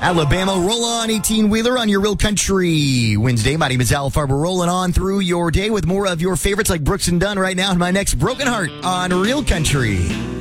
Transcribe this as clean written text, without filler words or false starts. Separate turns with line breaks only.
Alabama Roll On 18-wheeler on your Real Country Wednesday. My name is Al Farber, rolling on through your day with more of your favorites like Brooks and Dunn right now. And my next Broken Heart on Real Country.